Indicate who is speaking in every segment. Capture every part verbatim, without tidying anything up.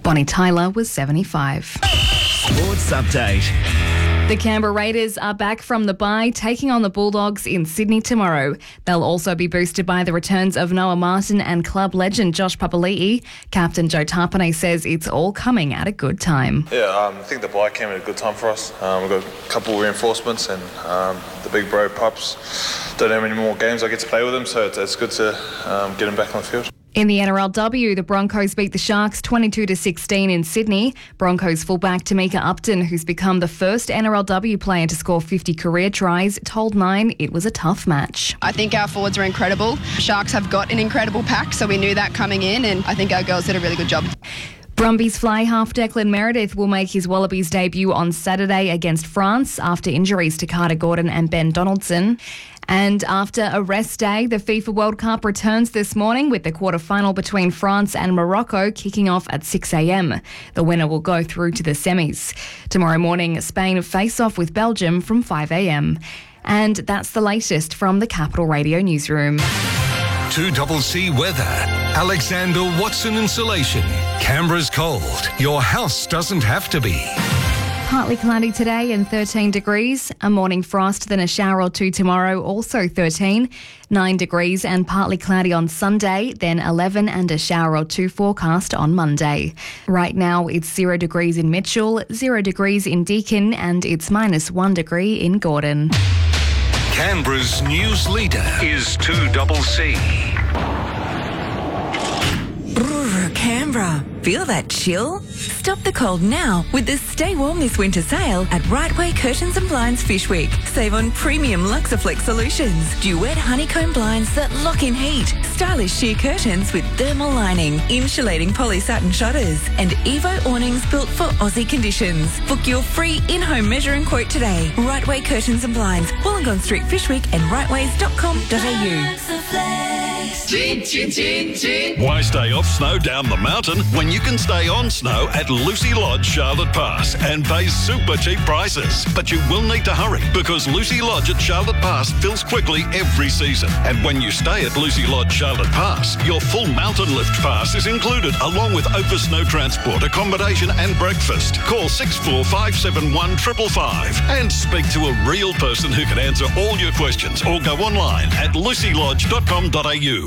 Speaker 1: Bonnie Tyler was seventy-five.
Speaker 2: Sports Update.
Speaker 1: The Canberra Raiders are back from the bye, taking on the Bulldogs in Sydney tomorrow. They'll also be boosted by the returns of Noah Martin and club legend Josh Papali'i. Captain Joe Tarpanay says it's all coming at a good time.
Speaker 3: Yeah, um, I think the bye came at a good time for us. Um, we've got a couple of reinforcements and um, the big bro pups don't have any more games I get to play with them, so it's, it's good to um, get them back on the field.
Speaker 1: In the N R L W, the Broncos beat the Sharks twenty-two to sixteen in Sydney. Broncos fullback Tamika Upton, who's become the first N R L W player to score fifty career tries, told Nine it was a tough match.
Speaker 4: I think our forwards are incredible. Sharks have got an incredible pack, so we knew that coming in, and I think our girls did a really good job.
Speaker 1: Brumbies fly half Declan Meredith will make his Wallabies debut on Saturday against France after injuries to Carter Gordon and Ben Donaldson. And after a rest day, the FIFA World Cup returns this morning with the quarter-final between France and Morocco kicking off at six a.m. The winner will go through to the semis. Tomorrow morning, Spain face off with Belgium from five a.m. And that's the latest from the Capital Radio newsroom.
Speaker 5: two C C weather. Alexander Watson Insulation. Canberra's cold. Your house doesn't have to be.
Speaker 1: Partly cloudy today and thirteen degrees. A morning frost, then a shower or two tomorrow, also thirteen. nine degrees and partly cloudy on Sunday, then eleven and a shower or two forecast on Monday. Right now it's zero degrees in Mitchell, zero degrees in Deakin, and it's minus one degree in Gordon.
Speaker 5: Canberra's news leader is two C C.
Speaker 6: Brrr, Canberra. Feel that chill? Stop the cold now with the Stay Warm This Winter sale at Right Way Curtains and Blinds Fish Week. Save on premium Luxaflex solutions, duet honeycomb blinds that lock in heat, stylish sheer curtains with thermal lining, insulating poly satin shutters, and Evo awnings built for Aussie conditions. Book your free in-home measure and quote today. Right Way Curtains and Blinds, Wollongong Street Fish Week and rightways dot com dot a u.
Speaker 7: Chin, chin, chin, chin. Why stay off snow down the mountain when you can stay on snow at Lucy Lodge, Charlotte Pass and pay super cheap prices? But you will need to hurry because Lucy Lodge at Charlotte Pass fills quickly every season. And when you stay at Lucy Lodge, Charlotte Pass, your full mountain lift pass is included along with over snow transport, accommodation and breakfast. Call six four five seven one five five five and speak to a real person who can answer all your questions or go online at lucy lodge dot com dot a u.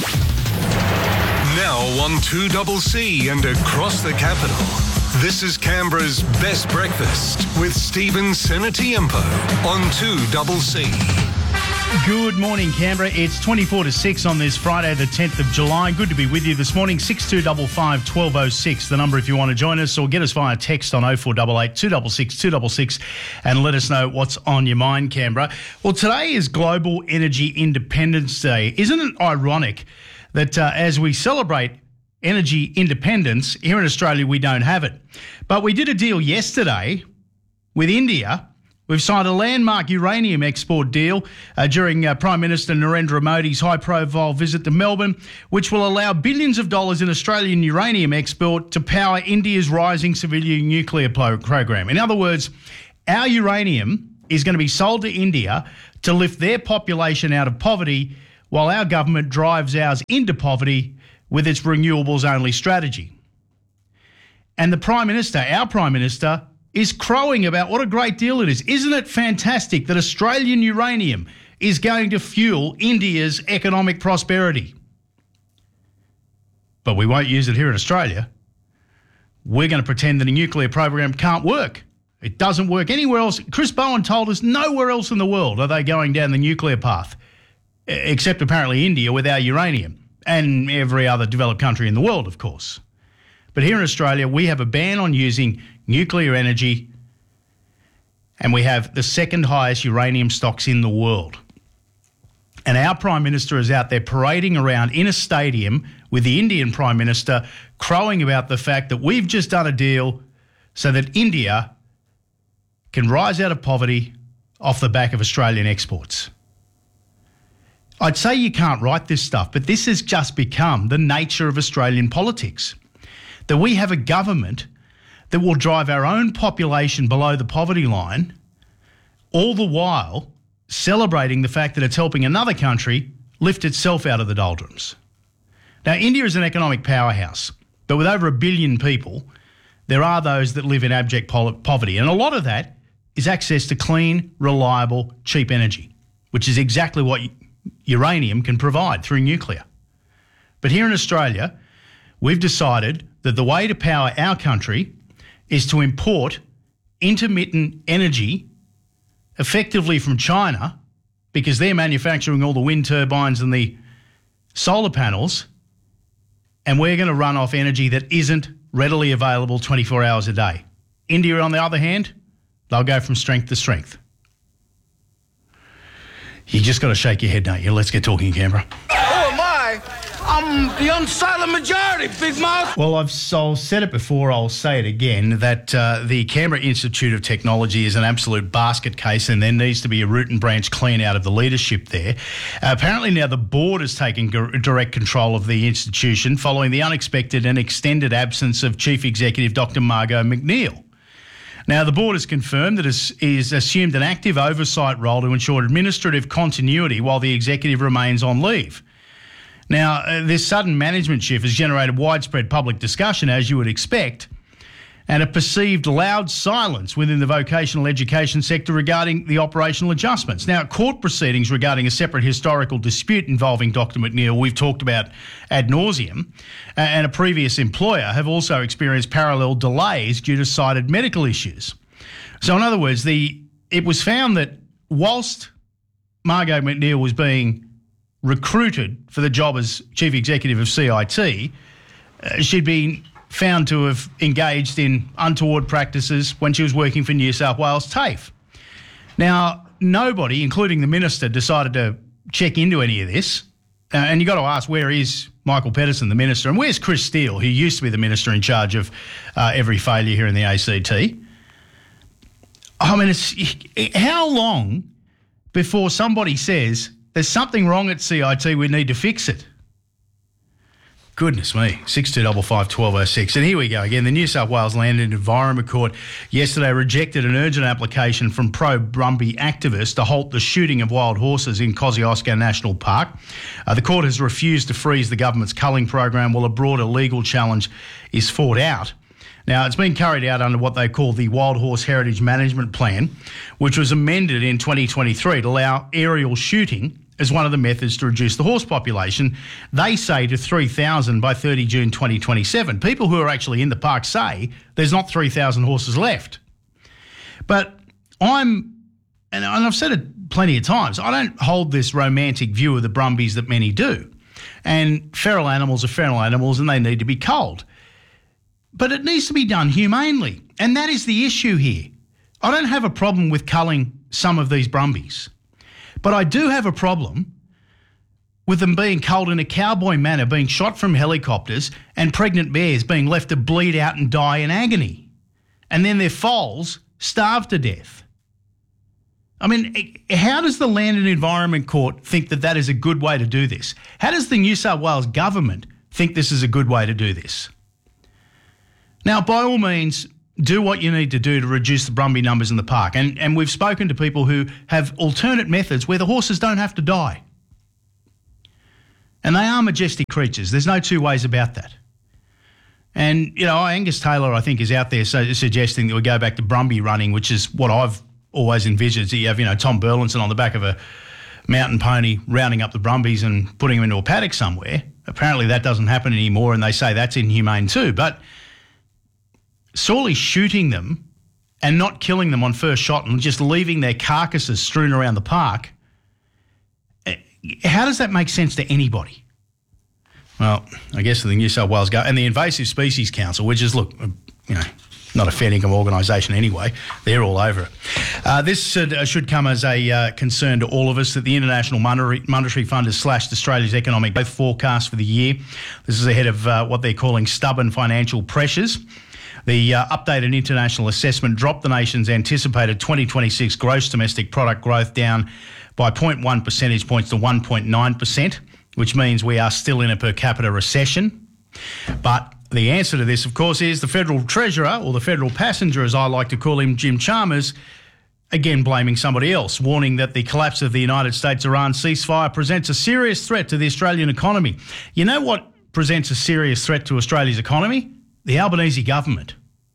Speaker 5: Now on two C C and across the capital, this is Canberra's Best Breakfast with Stephen Senatiempo on two C C.
Speaker 8: Good morning, Canberra. It's twenty-four to six on this Friday, the tenth of July. Good to be with you this morning. six two five five, one two zero six, the number if you want to join us, or get us via text on oh four eight eight, two six six, two six six and let us know what's on your mind, Canberra. Well, today is Global Energy Independence Day. Isn't it ironic that uh, as we celebrate energy independence, here in Australia we don't have it? But we did a deal yesterday with India. We've signed a landmark uranium export deal uh, during uh, Prime Minister Narendra Modi's high-profile visit to Melbourne, which will allow billions of dollars in Australian uranium export to power India's rising civilian nuclear pro- program. In other words, our uranium is going to be sold to India to lift their population out of poverty while our government drives ours into poverty with its renewables-only strategy. And the Prime Minister, our Prime Minister, is crowing about what a great deal it is. Isn't it fantastic that Australian uranium is going to fuel India's economic prosperity? But we won't use it here in Australia. We're going to pretend that a nuclear program can't work. It doesn't work anywhere else. Chris Bowen told us nowhere else in the world are they going down the nuclear path, except apparently India with our uranium, and every other developed country in the world, of course. But here in Australia, we have a ban on using nuclear energy, and we have the second highest uranium stocks in the world. And our Prime Minister is out there parading around in a stadium with the Indian Prime Minister, crowing about the fact that we've just done a deal so that India can rise out of poverty off the back of Australian exports. I'd say you can't write this stuff, but this has just become the nature of Australian politics. That we have a government that will drive our own population below the poverty line, all the while celebrating the fact that it's helping another country lift itself out of the doldrums. Now, India is an economic powerhouse. But with over a billion people, there are those that live in abject po- poverty. And a lot of that is access to clean, reliable, cheap energy, which is exactly what uranium can provide through nuclear. But here in Australia, we've decided that the way to power our country is to import intermittent energy effectively from China, because they're manufacturing all the wind turbines and the solar panels, and we're going to run off energy that isn't readily available twenty-four hours a day. India, on the other hand, they'll go from strength to strength. You just got to shake your head, don't you? Let's get talking, Canberra.
Speaker 9: Who am I? I'm the unsilent majority, big mouth.
Speaker 8: Well, I've I'll said it before, I'll say it again, that uh, the Canberra Institute of Technology is an absolute basket case, and there needs to be a root and branch clean out of the leadership there. Uh, apparently now the board is taking g- direct control of the institution following the unexpected and extended absence of Chief Executive Doctor Margot McNeil. Now, the board has confirmed that it is assumed an active oversight role to ensure administrative continuity while the executive remains on leave. Now, uh, this sudden management shift has generated widespread public discussion, as you would expect, and a perceived loud silence within the vocational education sector regarding the operational adjustments. Now, court proceedings regarding a separate historical dispute involving Doctor McNeil, we've talked about ad nauseum, uh, and a previous employer have also experienced parallel delays due to cited medical issues. So, in other words, the it was found that whilst Margot McNeil was being recruited for the job as Chief Executive of C I T, uh, she'd been found to have engaged in untoward practices when she was working for New South Wales TAFE. Now, nobody, including the Minister, decided to check into any of this. Uh, and you've got to ask, where is Michael Pedersen, the Minister? And where's Chris Steele, who used to be the Minister in charge of uh, every failure here in the A C T? I mean, it's, how long before somebody says, there's something wrong at C I T, we need to fix it? Goodness me, six two five five, one two oh six. And here we go again. The New South Wales Land and Environment Court yesterday rejected an urgent application from pro-Brumby activists to halt the shooting of wild horses in Kosciuszko National Park. Uh, the court has refused to freeze the government's culling program while a broader legal challenge is fought out. Now, it's been carried out under what they call the Wild Horse Heritage Management Plan, which was amended in twenty twenty-three to allow aerial shooting as one of the methods to reduce the horse population. They say to three thousand by thirty June twenty twenty-seven. People who are actually in the park say there's not three thousand horses left. But I'm, and I've said it plenty of times, I don't hold this romantic view of the Brumbies that many do. And feral animals are feral animals and they need to be culled. But it needs to be done humanely. And that is the issue here. I don't have a problem with culling some of these Brumbies. But I do have a problem with them being culled in a cowboy manner, being shot from helicopters, and pregnant bears being left to bleed out and die in agony. And then their foals starve to death. I mean, how does the Land and Environment Court think that that is a good way to do this? How does the New South Wales government think this is a good way to do this? Now, by all means, do what you need to do to reduce the Brumby numbers in the park. And, and we've spoken to people who have alternate methods where the horses don't have to die. And they are majestic creatures. There's no two ways about that. And, you know, Angus Taylor, I think, is out there so, suggesting that we go back to Brumby running, which is what I've always envisaged. You have, you know, Tom Burlinson on the back of a mountain pony rounding up the Brumbies and putting them into a paddock somewhere. Apparently that doesn't happen anymore, and they say that's inhumane too. But sorely shooting them and not killing them on first shot and just leaving their carcasses strewn around the park, how does that make sense to anybody? Well, I guess the New South Wales go and the Invasive Species Council, which is, look, you know, not a fair income organisation anyway, they're all over it. Uh, this should, uh, should come as a uh, concern to all of us that the International Monetary, Monetary Fund has slashed Australia's economic growth forecast for the year. This is ahead of uh, what they're calling stubborn financial pressures. The uh, updated international assessment dropped the nation's anticipated twenty twenty-six gross domestic product growth down by zero point one percentage points to one point nine percent, which means we are still in a per capita recession. But the answer to this, of course, is the Federal Treasurer, or the Federal Passenger, as I like to call him, Jim Chalmers, again blaming somebody else, warning that the collapse of the United States-Iran ceasefire presents a serious threat to the Australian economy. You know what presents a serious threat to Australia's economy? The Albanese government.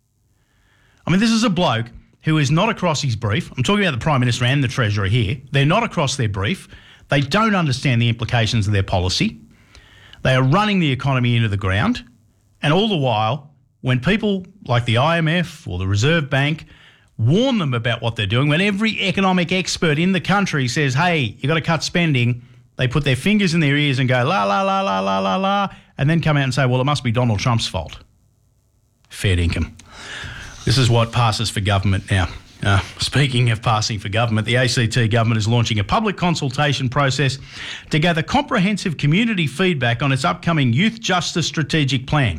Speaker 8: I mean, this is a bloke who is not across his brief. I'm talking about the Prime Minister and the Treasurer here. They're not across their brief. They don't understand the implications of their policy. They are running the economy into the ground. And all the while, when people like the I M F or the Reserve Bank warn them about what they're doing, when every economic expert in the country says, hey, you've got to cut spending, they put their fingers in their ears and go, la, la, la, la, la, la, la, and then come out and say, well, it must be Donald Trump's fault. Fair dinkum. This is what passes for government now. Uh, speaking of passing for government, the A C T government is launching a public consultation process to gather comprehensive community feedback on its upcoming Youth Justice Strategic Plan.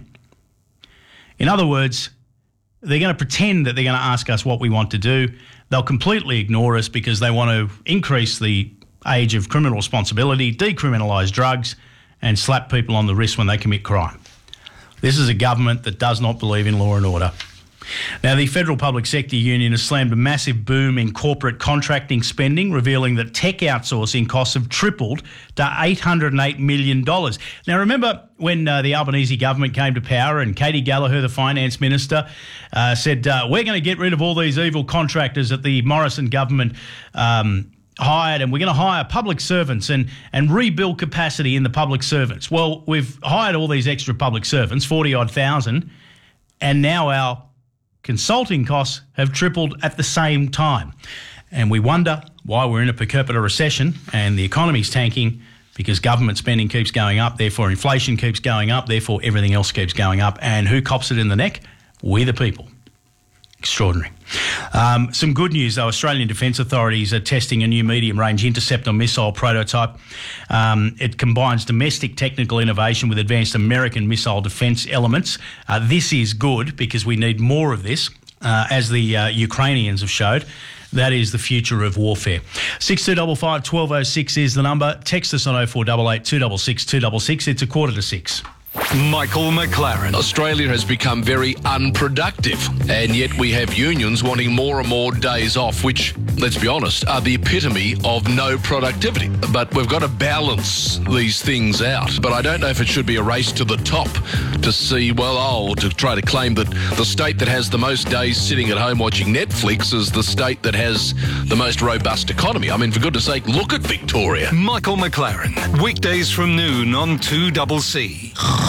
Speaker 8: In other words, they're going to pretend that they're going to ask us what we want to do. They'll completely ignore us because they want to increase the age of criminal responsibility, decriminalise drugs, and slap people on the wrist when they commit crime. This is a government that does not believe in law and order. Now, the Federal Public Sector Union has slammed a massive boom in corporate contracting spending, revealing that tech outsourcing costs have tripled to eight hundred eight million dollars. Now, remember when uh, the Albanese government came to power and Katie Gallagher, the finance minister, uh, said, uh, we're going to get rid of all these evil contractors that the Morrison government um, hired, and we're going to hire public servants and, and rebuild capacity in the public servants. Well, we've hired all these extra public servants, forty-odd thousand, and now our consulting costs have tripled at the same time. And we wonder why we're in a per capita recession and the economy's tanking because government spending keeps going up, therefore inflation keeps going up, therefore everything else keeps going up. And who cops it in the neck? We the people. Extraordinary. Um, some good news, though. Australian Defence Authorities are testing a new medium-range interceptor missile prototype. Um, it combines domestic technical innovation with advanced American missile defence elements. Uh, this is good because we need more of this, uh, as the uh, Ukrainians have showed. That is the future of warfare. six two five five, one two zero six is the number. Text us on oh four eight eight, two six six, two six six. It's a quarter to six.
Speaker 10: Michael McLaren. Australia has become very unproductive, and yet we have unions wanting more and more days off, which, let's be honest, are the epitome of no productivity. But we've got to balance these things out. But I don't know if it should be a race to the top to see, well, oh, to try to claim that the state that has the most days sitting at home watching Netflix is the state that has the most robust economy. I mean, for goodness sake, look at Victoria.
Speaker 5: Michael McLaren, weekdays from noon on two C C.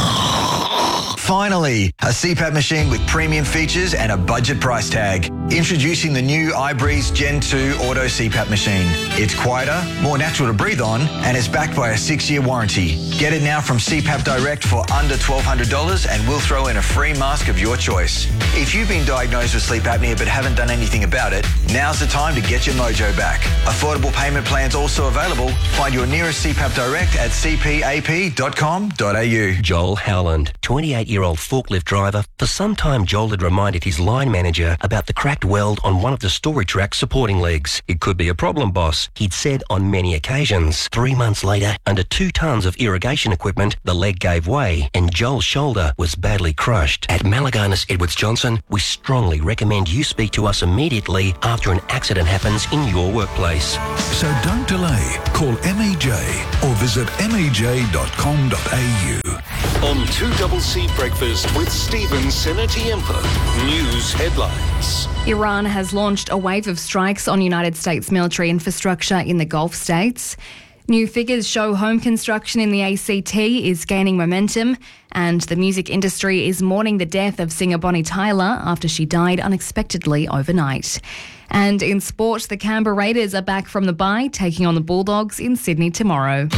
Speaker 11: Finally, a C PAP machine with premium features and a budget price tag. Introducing the new iBreeze Gen two Auto C PAP machine. It's quieter, more natural to breathe on, and is backed by a six-year warranty. Get it now from C PAP Direct for under twelve hundred dollars and we'll throw in a free mask of your choice. If you've been diagnosed with sleep apnea but haven't done anything about it, now's the time to get your mojo back. Affordable payment plans also available. Find your nearest C PAP Direct at c p a p dot com dot a u.
Speaker 12: Joel Howland, twenty-eight-year-old forklift driver. For some time, Joel had reminded his line manager about the cracked weld on one of the storage rack's supporting legs. It could be a problem, boss, he'd said on many occasions. Three months later, under two tons of irrigation equipment, the leg gave way and Joel's shoulder was badly crushed. At Malaganas Edwards Johnson, we strongly recommend you speak to us immediately after an accident happens in your workplace.
Speaker 13: So don't delay. Call M A J or visit m a j dot com dot a u.
Speaker 5: On two C C Breakfast with Stephen Senatiempo. News headlines.
Speaker 1: Iran has launched a wave of strikes on United States military infrastructure in the Gulf states. New figures show home construction in the A C T is gaining momentum, and the music industry is mourning the death of singer Bonnie Tyler after she died unexpectedly overnight. And in sport, the Canberra Raiders are back from the bye, taking on the Bulldogs in Sydney tomorrow.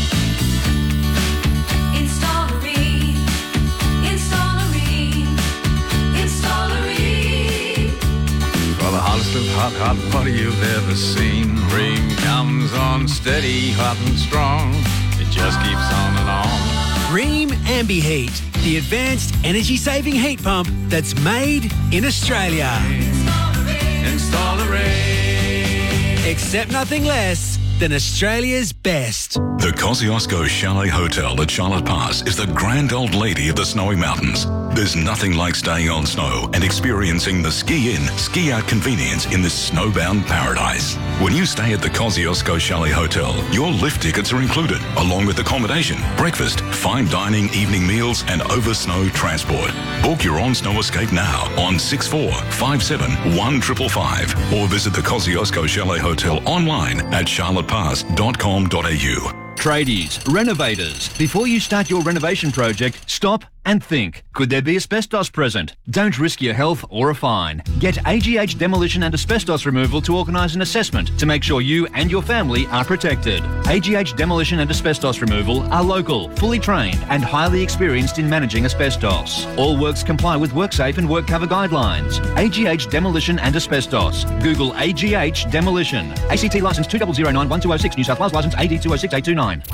Speaker 14: Hot, hot water you've ever seen. Rain comes on steady, hot and strong. It just keeps on and on.
Speaker 15: Rheem Ambi-Heat, the advanced energy-saving heat pump that's made in Australia.
Speaker 14: Install the rain.
Speaker 15: Accept nothing less than Australia's best.
Speaker 13: The Kosciuszko Chalet Hotel at Charlotte Pass is the grand old lady of the snowy mountains. There's nothing like staying on snow and experiencing the ski-in, ski-out convenience in this snowbound paradise. When you stay at the Kosciuszko Chalet Hotel, your lift tickets are included, along with accommodation, breakfast, fine dining, evening meals, and over-snow transport. Book your on-snow escape now on six four five seven one five five five or visit the Kosciuszko Chalet Hotel online at charlotte pass dot com dot a u.
Speaker 16: Tradies, renovators, before you start your renovation project, stop and think. Could there be asbestos present? Don't risk your health or a fine. Get A G H Demolition and Asbestos Removal to organise an assessment to make sure you and your family are protected. A G H Demolition and Asbestos Removal are local, fully trained and highly experienced in managing asbestos. All works comply with WorkSafe and WorkCover guidelines. A G H Demolition and Asbestos. Google A G H Demolition. A C T licence two zero zero nine one two zero six, New South Wales licence A D two zero six eight two nine.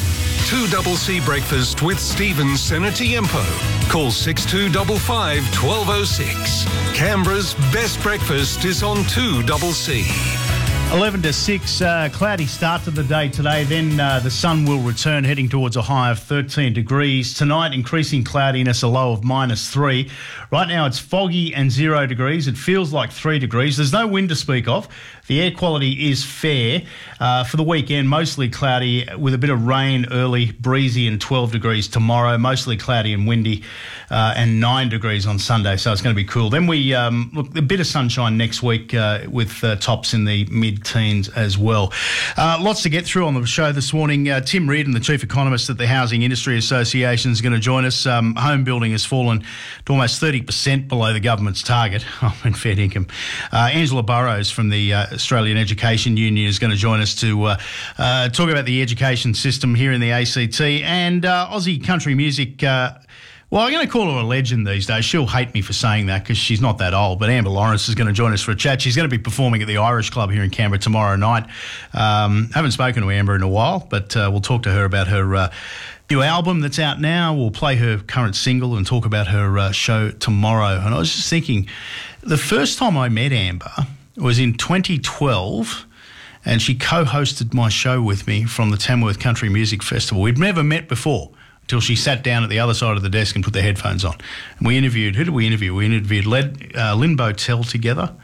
Speaker 5: two double C Breakfast with Stephen Senatiempo. Call six two five five, one two zero six. Canberra's best breakfast is on two double C.
Speaker 8: eleven to six, uh, cloudy start to the day today. Then uh, the sun will return, heading towards a high of thirteen degrees. Tonight, increasing cloudiness, a low of minus three. Right now, it's foggy and zero degrees. It feels like three degrees. There's no wind to speak of. The air quality is fair. Uh, for the weekend, mostly cloudy with a bit of rain early, breezy and twelve degrees tomorrow. Mostly cloudy and windy uh, and nine degrees on Sunday, so it's going to be cool. Then we, um, look, a bit of sunshine next week uh, with uh, tops in the mid-teens as well. Uh, lots to get through on the show this morning. Uh, Tim Reardon, the Chief Economist at the Housing Industry Association, is going to join us. Um, home building has fallen to almost thirty percent below the government's target. Oh, in fair income. Uh, Angela Burrows from the uh, Australian Education Union is going to join us to uh, uh, talk about the education system here in the A C T. And uh, Aussie country music, uh, well, I'm going to call her a legend these days. She'll hate me for saying that because she's not that old. But Amber Lawrence is going to join us for a chat. She's going to be performing at the Irish Club here in Canberra tomorrow night. Um, haven't spoken to Amber in a while, but uh, we'll talk to her about her uh, new album that's out now. We'll play her current single and talk about her uh, show tomorrow. And I was just thinking, the first time I met Amber was in twenty twelve, and she co-hosted my show with me from the Tamworth Country Music Festival. We'd never met before until she sat down at the other side of the desk and put the headphones on. And we interviewed, who did we interview? We interviewed Led, uh, Lynn Botel together,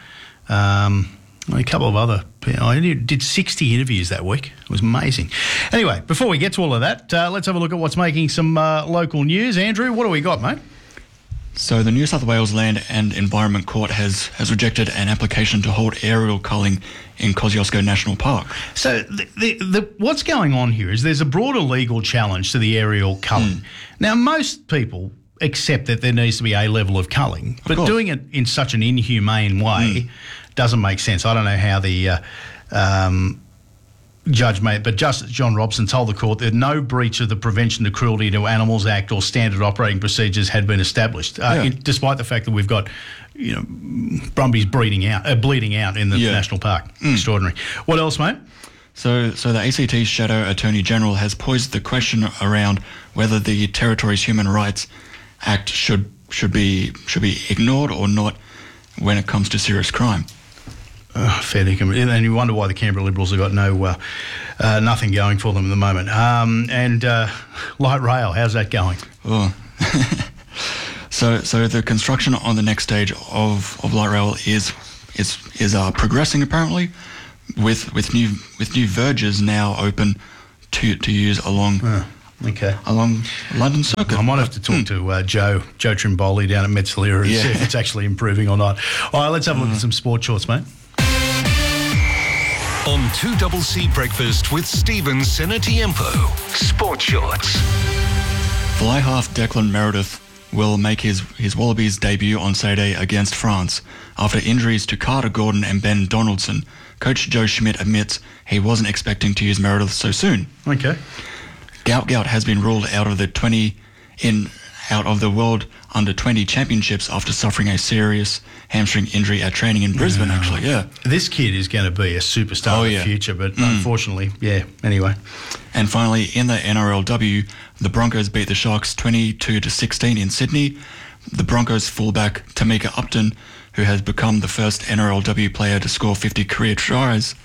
Speaker 8: um, a couple of other people. I did sixty interviews that week. It was amazing. Anyway, before we get to all of that, uh, let's have a look at what's making some uh, local news. Andrew, what do we got, mate?
Speaker 17: So the New South Wales Land and Environment Court has, has rejected an application to hold aerial culling in Kosciuszko National Park.
Speaker 8: So the, the, the, what's going on here is there's a broader legal challenge to the aerial culling. Mm. Now, most people accept that there needs to be a level of culling, but doing it in such an inhumane way mm. doesn't make sense. I don't know how the... Uh, um, Judge made, but Justice John Robson told the court that no breach of the Prevention of Cruelty to Animals Act or standard operating procedures had been established, uh, yeah. in, despite the fact that we've got, you know, brumbies breeding out, uh, bleeding out in the yeah. national park. Mm. Extraordinary. What else, mate?
Speaker 17: So, so the A C T's Shadow Attorney General has posed the question around whether the Territories Human Rights Act should should be should be ignored or not when it comes to serious crime.
Speaker 8: Oh, fair dinkum. And you wonder why the Canberra Liberals have got no uh, uh, nothing going for them at the moment. Um, and uh, light rail, how's that going?
Speaker 17: Oh. so so the construction on the next stage of, of light rail is is is uh, progressing apparently, with with new with new verges now open to to use along.
Speaker 8: Oh. Okay.
Speaker 17: Along London Circuit.
Speaker 8: I might have to talk mm. to uh, Joe Joe Trimboli down at Metzeler and yeah. see if it's actually improving or not. All right, let's have a look uh. at some sport shorts, mate.
Speaker 5: On two double C Breakfast with Stephen Senatiempo. Sport Shorts.
Speaker 17: Fly half Declan Meredith will make his, his Wallabies debut on Saturday against France. After injuries to Carter Gordon and Ben Donaldson, Coach Joe Schmidt admits he wasn't expecting to use Meredith so soon.
Speaker 8: Okay.
Speaker 17: Gout Gout has been ruled out of the twenty in out of the World Under twenty Championships after suffering a serious hamstring injury at training in Brisbane, yeah. actually, yeah.
Speaker 8: This kid is going to be a superstar oh, in yeah. the future, but mm. unfortunately, yeah, anyway.
Speaker 17: And finally, in the N R L W, the Broncos beat the Sharks twenty-two to sixteen in Sydney. The Broncos fullback Tamika Upton, who has become the first N R L W player to score fifty career tries,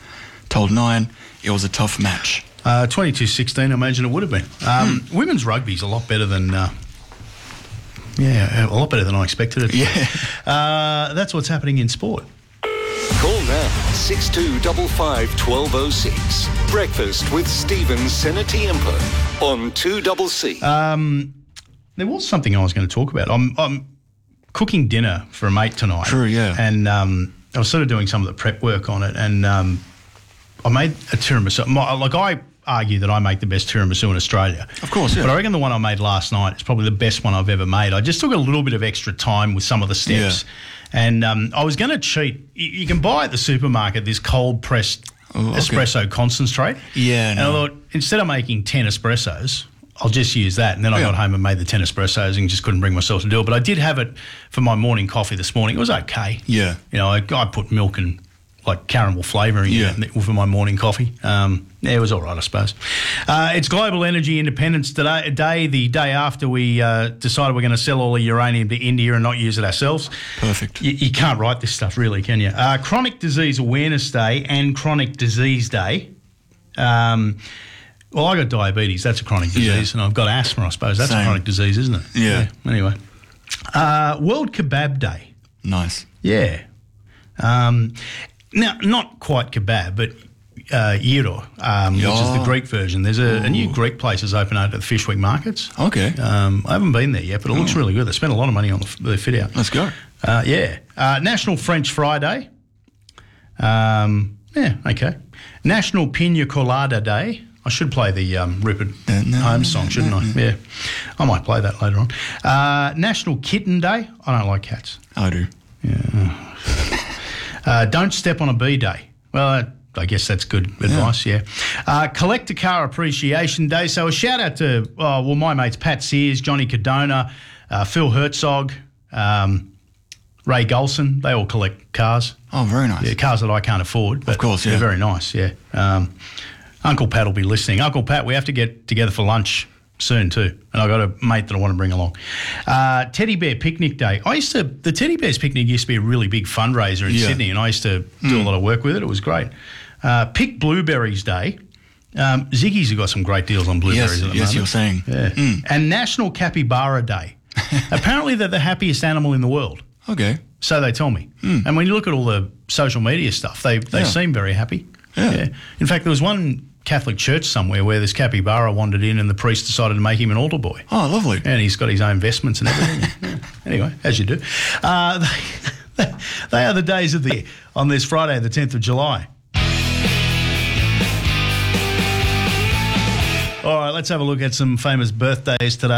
Speaker 17: told Nine it was a tough match.
Speaker 8: Uh, twenty-two sixteen, I imagine it would have been. Um, hmm. Women's rugby's a lot better than... Uh, yeah, a lot better than I expected it to.
Speaker 17: Yeah.
Speaker 8: Uh, that's what's happening in sport.
Speaker 2: Call now, six two five five, one two zero six. Breakfast with Stephen Senatiempo on two C C.
Speaker 8: Um, there was something I was going to talk about. I'm, I'm cooking dinner for a mate tonight.
Speaker 17: True, yeah.
Speaker 8: And um, I was sort of doing some of the prep work on it, and um, I made a tiramisu. My, like, I argue that I make the best tiramisu in Australia.
Speaker 17: Of course, yeah.
Speaker 8: But I reckon the one I made last night is probably the best one I've ever made. I just took a little bit of extra time with some of the steps. Yeah. And um, I was going to cheat. You, you can buy at the supermarket this cold-pressed oh, okay. espresso concentrate.
Speaker 17: Yeah,
Speaker 8: And
Speaker 17: no.
Speaker 8: I thought, instead of making ten espressos, I'll just use that. And then I
Speaker 17: yeah.
Speaker 8: got home and made the ten espressos and just couldn't bring myself to do it. But I did have it for my morning coffee this morning. It was okay.
Speaker 17: Yeah.
Speaker 8: You know, I, I put milk and like caramel flavouring
Speaker 17: yeah.
Speaker 8: in it for my morning coffee. Um, yeah, it was all right, I suppose. Uh, it's Global Energy Independence Day, day the day after we uh, decided we're going to sell all the uranium to India and not use it ourselves.
Speaker 17: Perfect.
Speaker 8: You, you can't write this stuff, really, can you? Uh, Chronic Disease Awareness Day and Chronic Disease Day. Um, well, I got diabetes. That's a chronic disease.
Speaker 17: Yeah.
Speaker 8: And I've got asthma, I suppose. That's
Speaker 17: Same.
Speaker 8: a chronic disease, isn't it?
Speaker 17: Yeah.
Speaker 8: yeah. Anyway. Uh, World Kebab Day.
Speaker 17: Nice.
Speaker 8: Yeah. Um, now, not quite kebab, but uh, gyro, um, which is the Greek version. There's a, a new Greek place that's open out at the Fish Week markets.
Speaker 17: Okay.
Speaker 8: Um, I haven't been there yet, but it looks
Speaker 17: oh.
Speaker 8: really good. They spent a lot of money on the, the fit out.
Speaker 17: Let's go.
Speaker 8: Uh, yeah. Uh, National French Fry Day. Um, yeah, okay. National Pina Colada Day. I should play the um, Rupert Holmes song, shouldn't I? Yeah. I might play that later on. Uh, National Kitten Day. I don't like cats.
Speaker 17: I do.
Speaker 8: Yeah. Uh, don't step on a bee day. Well, uh, I guess that's good advice, yeah. yeah. Uh, Collector Car Appreciation Day. So a shout out to, oh, well, my mates Pat Sears, Johnny Cardona, uh, Phil Herzog, um, Ray Golson. They all collect cars.
Speaker 17: Oh, very nice.
Speaker 8: Yeah, cars that I can't afford. But
Speaker 17: of course, yeah.
Speaker 8: They're very nice, yeah. Um, Uncle Pat will be listening. Uncle Pat, we have to get together for lunch soon too. And I've got a mate that I want to bring along. Uh, Teddy Bear Picnic Day. I used to, the Teddy Bears Picnic used to be a really big fundraiser in
Speaker 17: yeah.
Speaker 8: Sydney, and I used to do mm. a lot of work with it. It was great. Uh, Pick Blueberries Day. Um, Ziggy's have got some great deals on blueberries
Speaker 17: yes,
Speaker 8: at the
Speaker 17: yes,
Speaker 8: moment.
Speaker 17: you're saying.
Speaker 8: Yeah.
Speaker 17: Mm.
Speaker 8: And National Capybara Day. Apparently they're the happiest animal in the world.
Speaker 17: Okay.
Speaker 8: So they tell me.
Speaker 17: Mm.
Speaker 8: And when you look at all the social media stuff, they, they
Speaker 17: yeah.
Speaker 8: seem very happy.
Speaker 17: Yeah.
Speaker 8: yeah. In fact, there was one Catholic church somewhere where this capybara wandered in and the priest decided to make him an altar boy.
Speaker 17: Oh, lovely.
Speaker 8: And he's got his own vestments and everything. yeah. Anyway, as you do. Uh, they, they are the days of the year on this Friday, the tenth of July. All right, let's have a look at some famous birthdays today.